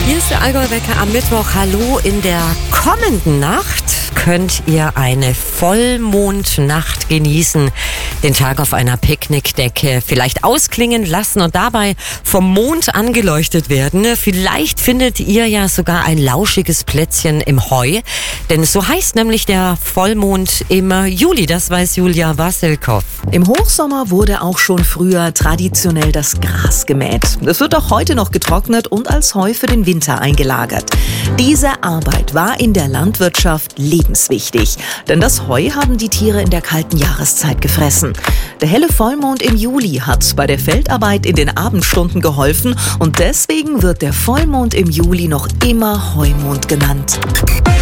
Hier ist der Allgäu-Wecker am Mittwoch. Hallo, in der kommenden Nacht könnt ihr eine Vollmondnacht genießen. Den Tag auf einer Picknickdecke vielleicht ausklingen lassen und dabei vom Mond angeleuchtet werden. Vielleicht findet ihr ja sogar ein lauschiges Plätzchen im Heu. Denn so heißt nämlich der Vollmond im Juli. Das weiß Julia Wassilkow. Im Hochsommer wurde auch schon früher traditionell das Gras gemäht. Es wird auch heute noch getrocknet und als Heu für den Winter eingelagert. Diese Arbeit war in der Landwirtschaft lebenswichtig, denn das Heu haben die Tiere in der kalten Jahreszeit gefressen. Der helle Vollmond im Juli hat bei der Feldarbeit in den Abendstunden geholfen und deswegen wird der Vollmond im Juli noch immer Heumond genannt.